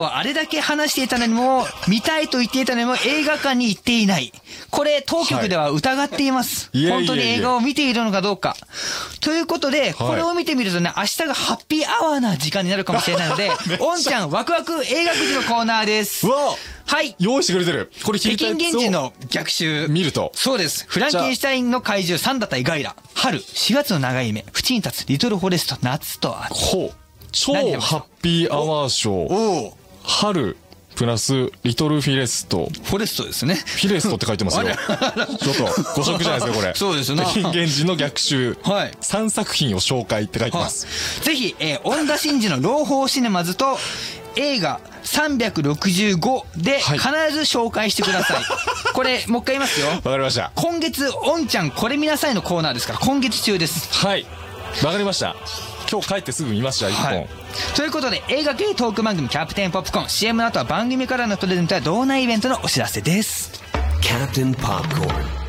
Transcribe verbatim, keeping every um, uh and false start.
あれだけ話していたのにも、見たいと言っていたのにも映画館に行っていない。これ、当局では疑っています。はい、本当に映画を見ているのかどうか。ということで、これを見てみるとね、明日がハッピーアワーな時間になるかもしれないので、おんちゃんワクワク映画くじのコーナーです。 うわはい。 用意してくれてる。これ北京原人の逆襲。 見ると。 そうです。フランケンシュタインの怪獣、サンダ対ガイラ。春、しがつの長い夢。縁に立つリトルフォレスト、夏と秋。 ほう。超ハッピーアワー賞。 お春。プラスリトルフィレスト。 フォレストですね。 フィレストって書いてますよ。ちょっと誤色じゃないですかこれ。 そうですね。 北京原人の逆襲。 はい。 さんさく品を紹介って書いてます。 はい、ぜひ、えー、恩田真治の朗報シネマズと映画さんびゃくろくじゅうごで必ず紹介してください。はい、これもう一回言いますよ。 わかりました。 今月おんちゃんこれ見なさいのコーナーですから今月中です。 はい。わかりました。今日帰ってすぐ見ましたいっぽん。はい、 ということで映画系トーク番組キャプテンポップコーン シーエム の後は番組からのプレゼントや同内イベントのお知らせです。キャプテンポップコーン